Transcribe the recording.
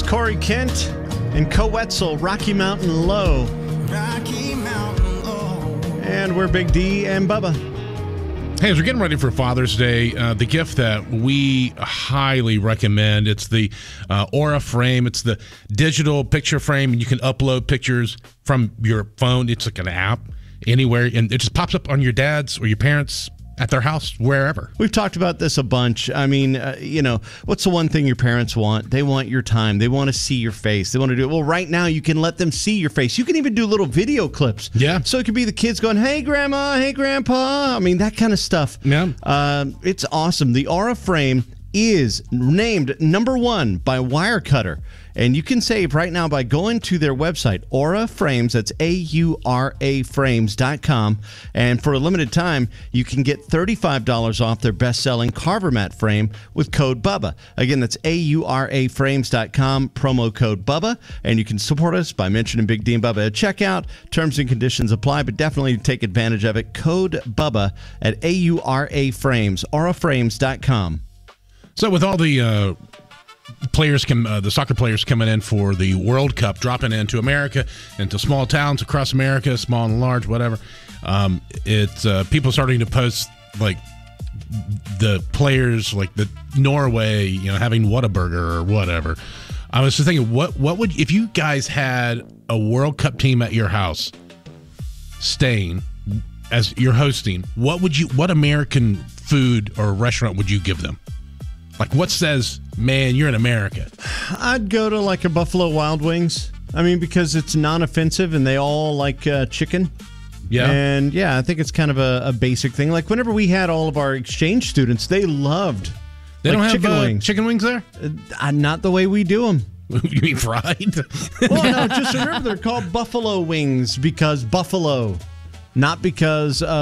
Corey Kent and Coetzel, Rocky Mountain Low. Rocky Mountain Low. And we're Big D and Bubba. Hey, as we're getting ready for Father's Day, the gift that we highly recommend, it's the Aura frame. It's the digital picture frame, and you can upload pictures from your phone. It's like an app anywhere, and it just pops up on your dad's or your parents' at their house, wherever. We've talked about this a bunch. I mean, what's the one thing your parents want? They want your time. They want to see your face. They want to do it. Well, right now, you can let them see your face. You can even do little video clips. Yeah. So it could be the kids going, hey, Grandma, hey, Grandpa. I mean, that kind of stuff. Yeah. It's awesome. The Aura frame is named number 1 by Wirecutter. And you can save right now by going to their website, Aura Frames. That's AURA Frames.com. And for a limited time, you can get $35 off their best-selling Carver Mat frame with code BUBBA. Again, that's AURA Frames.com, promo code BUBBA. And you can support us by mentioning Big D and Bubba at checkout. Terms and conditions apply, but definitely take advantage of it. Code BUBBA at AURA Frames, auraframes.com. So with all the the soccer players coming in for the World Cup, dropping into America, into small towns across America, small and large, whatever, it's people starting to post like the players, like the Norway, having Whataburger or whatever. I was just thinking, what would, if you guys had a World Cup team at your house staying as you're hosting, what American food or restaurant would you give them? Like, what says, man, you're in America? I'd go to like a Buffalo Wild Wings. I mean, because it's non-offensive and they all like chicken. Yeah. And yeah, I think it's kind of a basic thing. Like whenever we had all of our exchange students, they loved They don't have chicken wings. Chicken wings there? Not the way we do them. You mean fried? Well, no, just remember they're called Buffalo Wings because buffalo, not because